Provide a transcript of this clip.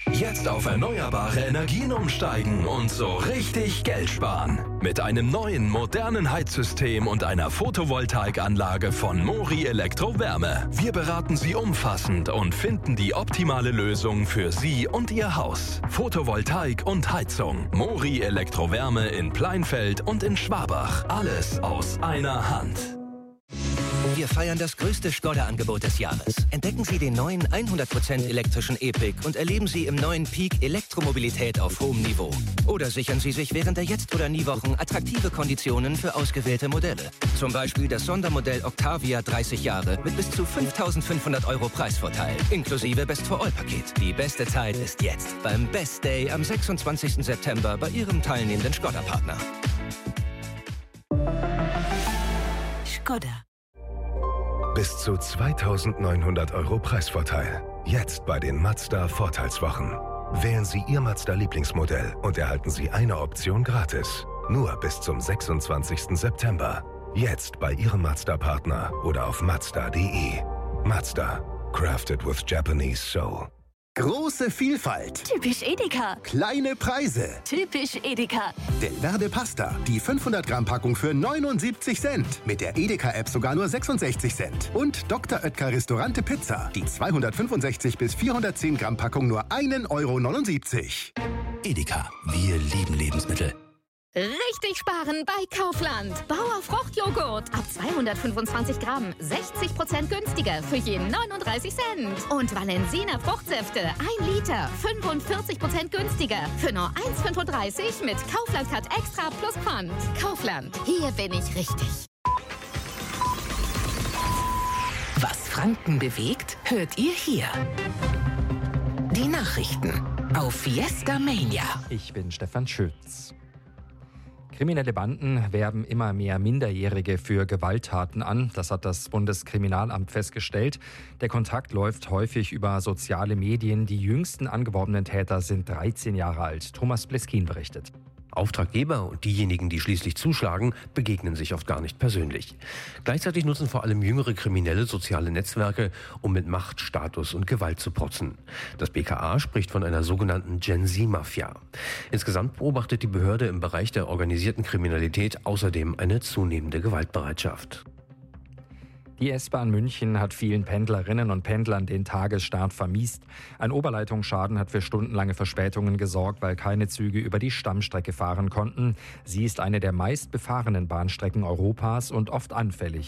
Jetzt auf erneuerbare Energien umsteigen und so richtig Geld sparen. Mit einem neuen, modernen Heizsystem und einer Photovoltaikanlage von Mori Elektrowärme. Wir beraten Sie umfassend und finden die optimale Lösung für Sie und Ihr Haus. Photovoltaik und Heizung. Mori Elektrowärme in Pleinfeld und in Schwabach. Alles aus einer Hand. Wir feiern das größte Skoda-Angebot des Jahres. Entdecken Sie den neuen 100% elektrischen E-Pick und erleben Sie im neuen Peak Elektromobilität auf hohem Niveau. Oder sichern Sie sich während der Jetzt- oder Nie-Wochen attraktive Konditionen für ausgewählte Modelle. Zum Beispiel das Sondermodell Octavia 30 Jahre mit bis zu 5.500 € Preisvorteil, inklusive Best-for-All-Paket. Die beste Zeit ist jetzt beim Best Day am 26. September bei Ihrem teilnehmenden Skoda-Partner. Skoda. Bis zu 2.900 € Preisvorteil. Jetzt bei den Mazda Vorteilswochen. Wählen Sie Ihr Mazda-Lieblingsmodell und erhalten Sie eine Option gratis. Nur bis zum 26. September. Jetzt bei Ihrem Mazda-Partner oder auf Mazda.de. Mazda. Crafted with Japanese soul. Große Vielfalt. Typisch Edeka. Kleine Preise. Typisch Edeka. Delverde Pasta. Die 500 Gramm Packung für 79 Cent. Mit der Edeka-App sogar nur 66 Cent. Und Dr. Oetker Restaurante Pizza. Die 265 bis 410 Gramm Packung nur 1,79 €. Edeka. Wir lieben Lebensmittel. Richtig sparen bei Kaufland. Bauer Fruchtjoghurt ab 225 Gramm, 60% günstiger für je 39 Cent. Und Valensina Fruchtsäfte 1 Liter, 45% günstiger für nur 1,35 mit Kaufland Card Extra plus Pfand. Kaufland, hier bin ich richtig. Was Franken bewegt, hört ihr hier. Die Nachrichten auf Fiesta Mania. Ich bin Stefan Schütz. Kriminelle Banden werben immer mehr Minderjährige für Gewalttaten an. Das hat das Bundeskriminalamt festgestellt. Der Kontakt läuft häufig über soziale Medien. Die jüngsten angeworbenen Täter sind 13 Jahre alt. Thomas Bleskin berichtet. Auftraggeber und diejenigen, die schließlich zuschlagen, begegnen sich oft gar nicht persönlich. Gleichzeitig nutzen vor allem jüngere Kriminelle soziale Netzwerke, um mit Macht, Status und Gewalt zu protzen. Das BKA spricht von einer sogenannten Gen-Z-Mafia. Insgesamt beobachtet die Behörde im Bereich der organisierten Kriminalität außerdem eine zunehmende Gewaltbereitschaft. Die S-Bahn München hat vielen Pendlerinnen und Pendlern den Tagesstart vermiest. Ein Oberleitungsschaden hat für stundenlange Verspätungen gesorgt, weil keine Züge über die Stammstrecke fahren konnten. Sie ist eine der meist befahrenen Bahnstrecken Europas und oft anfällig